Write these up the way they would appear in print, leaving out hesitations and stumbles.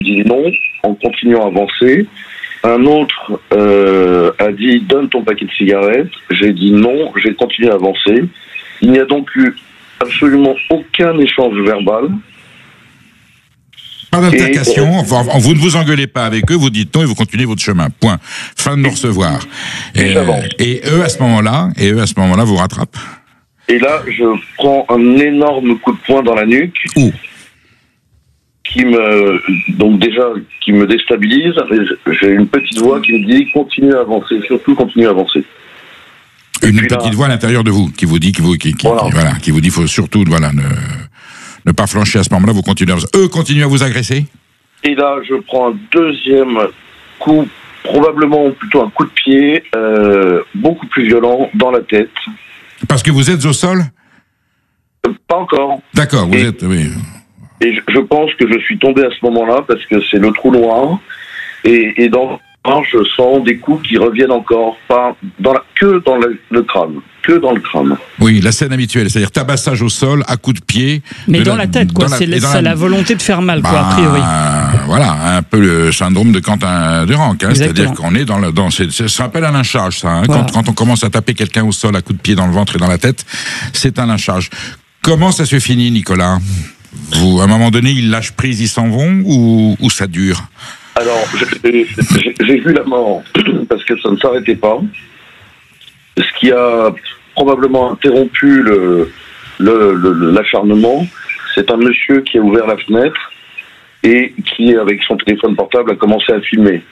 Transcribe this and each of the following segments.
dit non, en continuant à avancer. Un autre a dit donne ton paquet de cigarettes. J'ai dit non, j'ai continué à avancer. Il n'y a donc eu absolument aucun échange verbal. Pas d'altercation, enfin, vous ne vous engueulez pas avec eux, vous dites non et vous continuez votre chemin. Point. Fin de nous recevoir. Et eux à ce moment-là vous rattrapent. Et là, je prends un énorme coup de poing dans la nuque. Où ? Qui me déstabilise. J'ai une petite voix qui me dit continue à avancer, surtout continue à avancer. Une petite voix à l'intérieur de vous qui vous dit qui vous dit faut surtout ne pas flancher à ce moment-là, vous continuez. Eux continuent à vous agresser. Et là, je prends un deuxième coup, probablement plutôt un coup de pied, beaucoup plus violent dans la tête. Parce que vous êtes au sol ? Pas encore. D'accord, vous êtes. Oui. Et je pense que je suis tombé à ce moment-là parce que c'est le trou noir. Et dans je sens des coups qui reviennent encore, pas que dans le crâne. Que dans le crâne. Oui, la scène habituelle, c'est-à-dire tabassage au sol, à coups de pied. Mais dans la tête, quoi. C'est la volonté de faire mal, quoi, a priori. Voilà, un peu le syndrome de Quentin Durand, hein, c'est-à-dire qu'on est ça s'appelle un lynchage, ça. Hein, voilà. Quand on commence à taper quelqu'un au sol à coups de pied dans le ventre et dans la tête, c'est un lynchage. Comment ça se finit, Nicolas ? À un moment donné, ils lâchent prise, ils s'en vont ou ça dure ? Alors, j'ai vu la mort parce que ça ne s'arrêtait pas. Ce qui a probablement interrompu l'acharnement, c'est un monsieur qui a ouvert la fenêtre et qui, avec son téléphone portable, a commencé à filmer.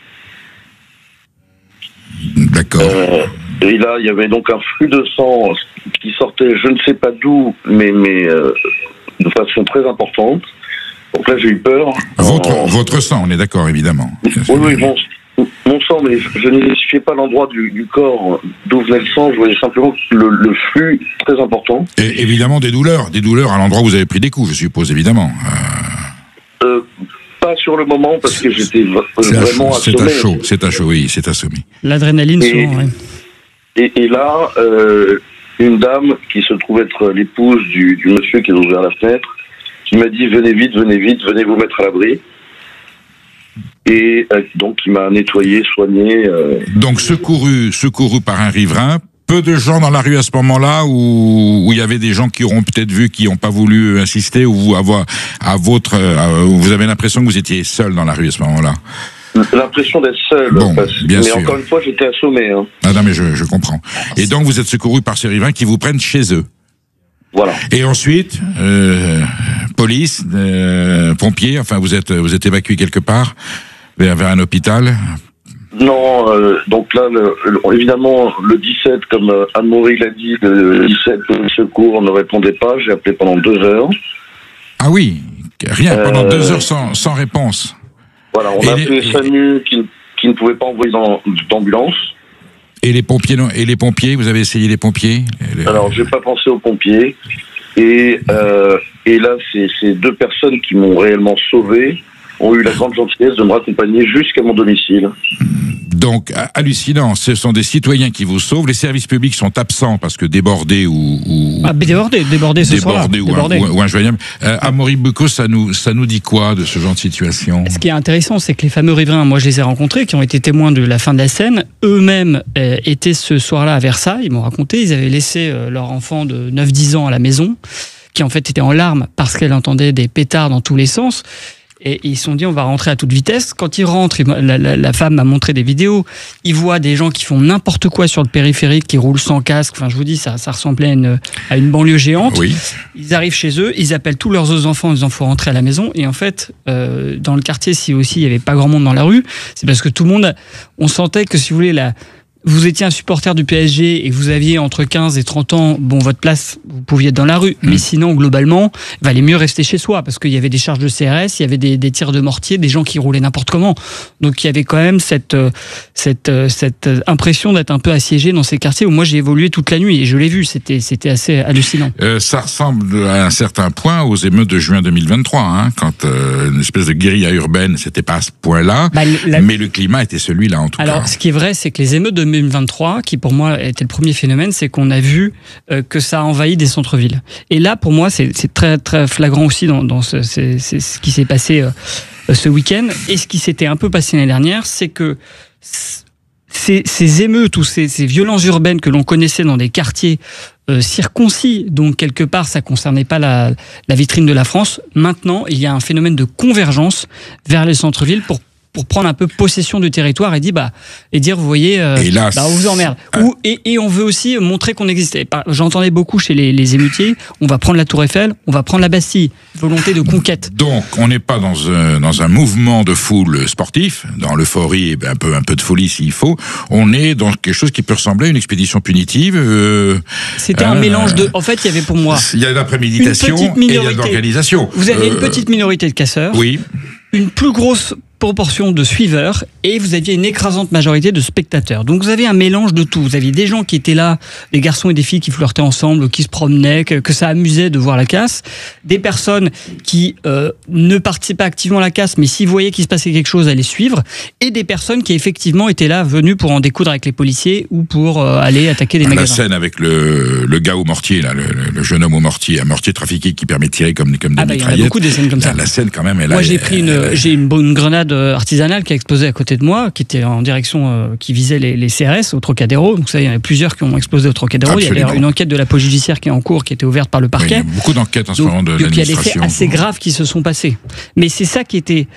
D'accord. Et là, il y avait donc un flux de sang qui sortait, je ne sais pas d'où, mais de façon très importante. Donc là, j'ai eu peur. Votre sang, on est d'accord, évidemment. Oui, mon sang, mais je n'identifiais pas l'endroit du corps d'où venait le sang. Je voyais simplement le flux très important. Et évidemment, des douleurs à l'endroit où vous avez pris des coups, je suppose, évidemment. Pas sur le moment, parce que j'étais vraiment assommé. C'est à chaud, oui, c'est assommé. L'adrénaline, souvent, oui. Et là, une dame qui se trouve être l'épouse du monsieur qui a ouvert la fenêtre, qui m'a dit venez vite, venez vous mettre à l'abri. Et donc il m'a nettoyé, soigné. Donc secouru par un riverain. Peu de gens dans la rue à ce moment-là où il y avait des gens qui auront peut-être vu, qui n'ont pas voulu insister, ou vous avez l'impression que vous étiez seul dans la rue à ce moment-là. L'impression d'être seul, bien mais sûr. Encore une fois j'étais assommé. Hein. Ah non mais je comprends. Et donc vous êtes secouru par ces riverains qui vous prennent chez eux. Voilà. Et ensuite, police, pompiers, enfin vous êtes évacué quelque part vers un hôpital. Non, donc là, évidemment, le 17, comme Anne-Marie l'a dit, le 17, le secours ne répondait pas. J'ai appelé pendant 2 heures. Ah oui, rien, pendant 2 heures sans réponse. Voilà, on a appelé SAMU qui ne pouvait pas envoyer d'ambulance. Et les pompiers, vous avez essayé les pompiers ? Alors, j'ai pas pensé aux pompiers. Et là, ces 2 personnes qui m'ont réellement sauvé ont eu la grande gentillesse de me raccompagner jusqu'à mon domicile. Donc, hallucinant, ce sont des citoyens qui vous sauvent, les services publics sont absents parce que débordés débordés ce soir-là. Ou injoignables. Amaury Bucco, ça nous dit quoi de ce genre de situation ? Ce qui est intéressant, c'est que les fameux riverains, moi je les ai rencontrés, qui ont été témoins de la fin de la scène, eux-mêmes étaient ce soir-là à Versailles, ils m'ont raconté, ils avaient laissé leur enfant de 9-10 ans à la maison, qui en fait était en larmes parce qu'elle entendait des pétards dans tous les sens. Et ils se sont dit, on va rentrer à toute vitesse. Quand ils rentrent, la femme m'a montré des vidéos. Ils voient des gens qui font n'importe quoi sur le périphérique, qui roulent sans casque. Enfin, je vous dis, ça ressemblait à une banlieue géante. Oui. Ils arrivent chez eux, ils appellent tous leurs autres enfants en disant, faut rentrer à la maison. Et en fait, dans le quartier, si aussi il y avait pas grand monde dans la rue, c'est parce que tout le monde, on sentait que, si vous voulez, vous étiez un supporter du PSG et vous aviez entre 15 et 30 ans, votre place, vous pouviez être dans la rue. Mais sinon, globalement, il valait mieux rester chez soi parce qu'il y avait des charges de CRS, il y avait des tirs de mortier, des gens qui roulaient n'importe comment. Donc il y avait quand même cette impression d'être un peu assiégé dans ces quartiers où moi j'ai évolué toute la nuit et je l'ai vu, c'était assez hallucinant. Ça ressemble à un certain point aux émeutes de juin 2023, hein, quand une espèce de guérilla urbaine, c'était pas à ce point-là, mais le climat était celui-là en tout cas. Alors ce qui est vrai, c'est que les émeutes de 2023, qui pour moi était le premier phénomène, c'est qu'on a vu que ça a envahi des centres-villes. Et là, pour moi, c'est très très flagrant aussi dans ce qui s'est passé ce week-end. Et ce qui s'était un peu passé l'année dernière, c'est que ces émeutes ou ces violences urbaines que l'on connaissait dans des quartiers circoncis, donc quelque part ça concernait pas la vitrine de la France. Maintenant, il y a un phénomène de convergence vers les centres-villes pour prendre un peu possession du territoire et dire vous voyez on vous emmerde. Et on veut aussi montrer qu'on existait. J'entendais beaucoup chez les émeutiers, on va prendre la Tour Eiffel, on va prendre la Bastille, volonté de conquête. Donc on n'est pas dans un mouvement de foule sportif, dans l'euphorie et un peu de folie s'il faut, on est dans quelque chose qui peut ressembler à une expédition punitive. C'était un mélange de... En fait, il y avait pour moi... Il y a de la préméditation et il y a de l'organisation. Vous aviez une petite minorité de casseurs. Oui. Une plus grosse proportion de suiveurs et vous aviez une écrasante majorité de spectateurs. Donc vous avez un mélange de tout. Vous aviez des gens qui étaient là, des garçons et des filles qui flirtaient ensemble, qui se promenaient, que ça amusait de voir la casse. Des personnes qui ne participaient pas activement à la casse, mais s'ils voyaient qu'il se passait quelque chose, allaient suivre. Et des personnes qui effectivement étaient là, venues pour en découdre avec les policiers ou pour aller attaquer des magasins. La scène avec le gars au mortier, là, le jeune homme au mortier, un mortier trafiqué qui permet de tirer comme des mitraillettes. Il y a beaucoup de scènes comme ça. La scène quand même, Moi j'ai une grenade artisanale qui a explosé à côté de moi, qui était en direction, qui visait les CRS au Trocadéro. Donc ça, il y en a plusieurs qui ont explosé au Trocadéro. Absolument. Il y avait une enquête de la police judiciaire qui est en cours, qui était ouverte par le parquet. Oui, il y a beaucoup d'enquêtes en ce moment de l'administration. Il y a des faits assez graves qui se sont passés. Mais c'est ça qui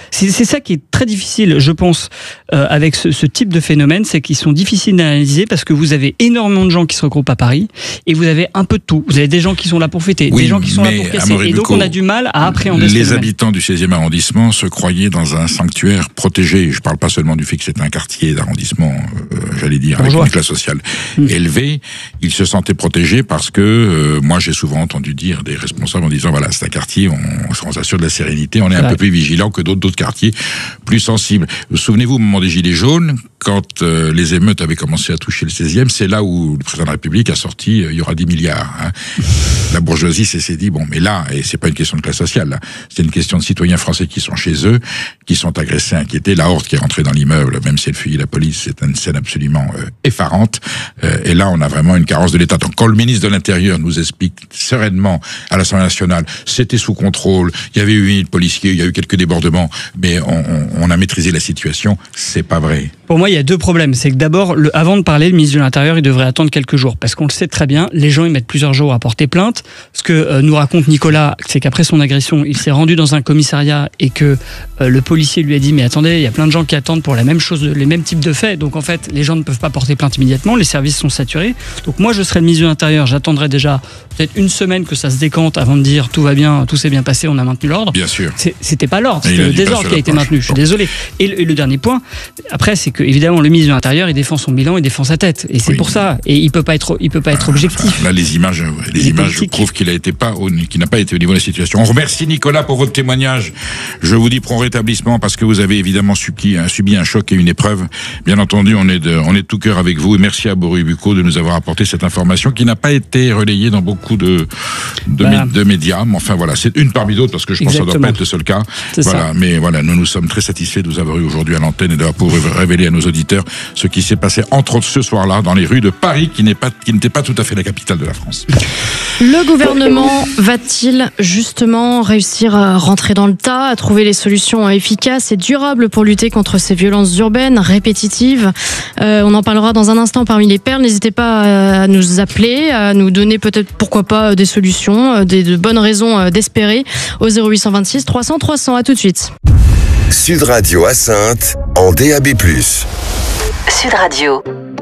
est très difficile, je pense, avec ce type de phénomène, c'est qu'ils sont difficiles d'analyser parce que vous avez énormément de gens qui se regroupent à Paris et vous avez un peu de tout. Vous avez des gens qui sont là pour fêter, des gens qui sont là pour casser. Et donc on a du mal à appréhender ce phénomène. Les habitants du 16e arrondissement se croyaient dans un sanctuaire protégé. Je parle pas seulement du fait que c'est un quartier d'arrondissement, j'allais dire, avec une classe sociale élevée. Ils se sentaient protégés parce que, moi j'ai souvent entendu dire des responsables en disant, voilà, c'est un quartier, on s'assure de la sérénité, on est un peu plus vigilant que d'autres quartiers plus sensibles. Souvenez-vous, au moment des Gilets jaunes, quand les émeutes avaient commencé à toucher le 16e, c'est là où le président de la République a sorti, il y aura 10 milliards. Hein. La bourgeoisie s'est dit, bon, mais là, et c'est pas une question de classe sociale, là, c'est une question de citoyens français qui sont chez eux, qui sont agressés, inquiétés. La horde qui est rentrée dans l'immeuble, même si elle fuyait la police, c'est une scène absolument effarante. Et là, on a vraiment une carence de l'État. Donc, quand le ministre de l'Intérieur nous explique sereinement à l'Assemblée nationale, c'était sous contrôle, il y avait eu 1000 policiers, il y a eu quelques débordements, mais on a maîtrisé la situation, c'est pas vrai. Pour moi, il y a deux problèmes. C'est que d'abord, avant de parler, le ministre de l'Intérieur, il devrait attendre quelques jours. Parce qu'on le sait très bien, les gens, ils mettent plusieurs jours à porter plainte. Ce que nous raconte Nicolas, c'est qu'après son agression, il s'est rendu dans un commissariat et que le policier lui a dit, mais attendez, il y a plein de gens qui attendent pour la même chose, les mêmes types de faits. Donc en fait, les gens ne peuvent pas porter plainte immédiatement. Les services sont saturés. Donc moi, je serais le ministre de l'Intérieur. J'attendrai déjà peut-être une semaine que ça se décante avant de dire tout va bien, tout s'est bien passé, on a maintenu l'ordre. Bien sûr. C'était pas l'ordre, c'était le désordre qui a été maintenu. Je suis désolé. Et le dernier point, après, c'est que évidemment, le ministre de l'Intérieur, il défend son bilan, il défend sa tête. Et c'est pour ça. Et il peut pas être objectif. Là, les images prouvent qu'il n'a pas été au niveau de la situation. On remercie Nicolas pour votre témoignage. Je vous dis prompt rétablissement parce que vous avez évidemment subi un choc et une épreuve. Bien entendu, on est de tout cœur avec vous. Et merci à Boris Bucco de nous avoir apporté cette information qui n'a pas été relayée dans beaucoup de médias. Mais enfin, voilà, c'est une parmi d'autres parce que je pense que ça ne doit pas être le seul cas. Voilà, mais voilà, nous sommes très satisfaits de vous avoir eu aujourd'hui à l'antenne et d'avoir pu révéler à nos auditeurs ce qui s'est passé entre autres ce soir-là dans les rues de Paris, qui n'était pas tout à fait la capitale de la France. Le gouvernement va-t-il justement réussir à rentrer dans le tas, à trouver les solutions efficaces et durables pour lutter contre ces violences urbaines répétitives ? On en parlera dans un instant parmi les perles. N'hésitez pas à nous appeler, à nous donner peut-être, pourquoi pas, des solutions, de bonnes raisons d'espérer au 0826 300 300. À tout de suite. Sud Radio à Saintes en DAB+. Sud Radio.